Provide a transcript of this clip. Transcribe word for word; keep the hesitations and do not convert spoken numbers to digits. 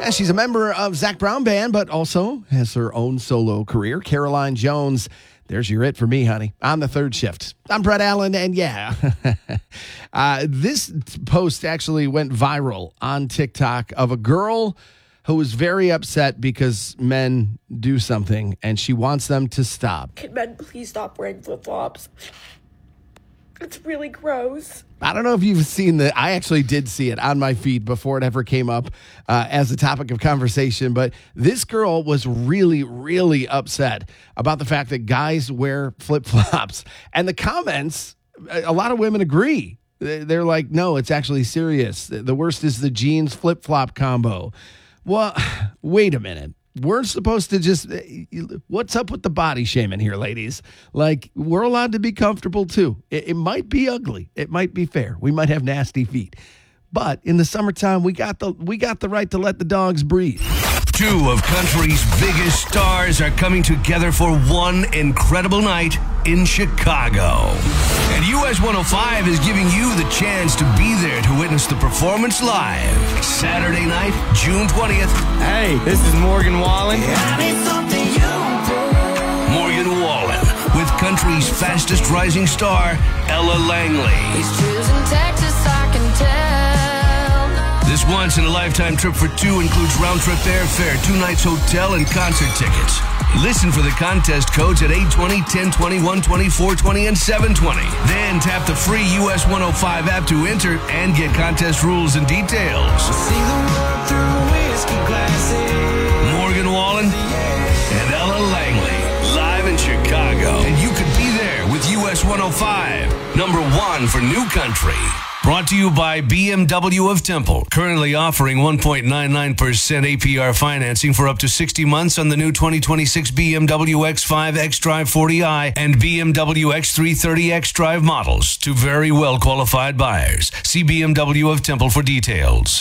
Yeah, she's a member of Zac Brown Band, but also has her own solo career. Caroline Jones, there's your it for me, honey, on the third shift. I'm Brett Allen, and yeah, uh, this post actually went viral on TikTok of a girl who was very upset because men do something, and she wants them to stop. Can men please stop wearing flip-flops? It's really gross. I don't know if you've seen the, I actually did see it on my feed before it ever came up uh, as a topic of conversation, but this girl was really, really upset about the fact that guys wear flip-flops. And the comments, a lot of women agree. They're like, no, it's actually serious. The worst is the jeans flip-flop combo. Well, wait a minute. We're supposed to just, what's up with the body shaming here, ladies? Like, we're allowed to be comfortable too. It, it might be ugly. It might be fair. We might have nasty feet. But in the summertime, we got the we got the right to let the dogs breathe. Two of country's biggest stars are coming together for one incredible night in Chicago. And U S one oh five is giving you the chance to be there to witness the performance live. Saturday night, June twentieth. Hey, this is Morgan Wallen. Morgan Wallen with country's fastest rising star, Ella Langley. He's choosing Texas, I can tell. This once-in-a-lifetime trip for two includes round-trip airfare, two nights hotel, and concert tickets. Listen for the contest codes at eight twenty, ten twenty, one twenty, four twenty, and seven twenty. Then tap the free U S one oh five app to enter and get contest rules and details. See the world through whiskey glasses. Morgan Wallen and Ella Langley, live in Chicago. And you could be there with U S one oh five, number one for new country. Brought to you by B M W of Temple, currently offering one point nine nine percent A P R financing for up to sixty months on the new twenty twenty-six B M W X five xDrive forty i and B M W X three thirty xDrive models to very well qualified buyers. See B M W of Temple for details.